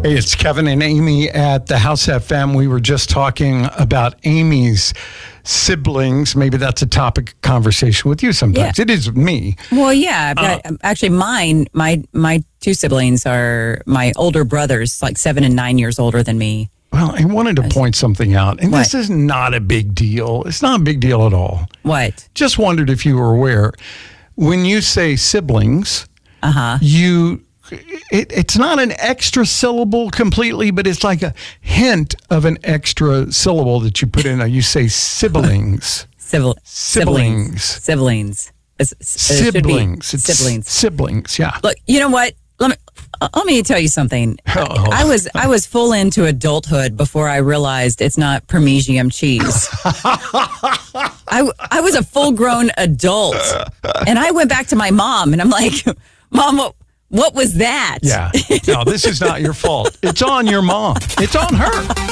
Hey, it's Kevin and Amy at the House FM. We were just talking about Amy's siblings. Maybe that's a topic of conversation with you sometimes. Yeah. It is with me. Well, yeah. Actually, my two siblings are my older brothers, like 7 and 9 years older than me. Well, I wanted to point something out, and this is not a big deal. It's not a big deal at all. What? Just wondered if you were aware. When you say siblings, it's not an extra syllable completely, but it's like a hint of an extra syllable that you put in. You say siblings. Siblings. Siblings, yeah. Look, you know what? Let me tell you something. I was full into adulthood before I realized it's not Parmesan cheese. I was a full-grown adult, and I went back to my mom, and I'm like, Mom, what was that? Yeah. No, this is not your fault. It's on your mom. It's on her.